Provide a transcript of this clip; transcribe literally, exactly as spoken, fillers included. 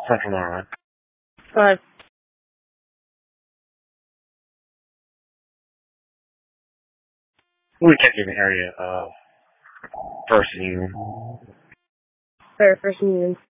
Central Norwood. Five. We check in the area of First Union. Fair, First Union.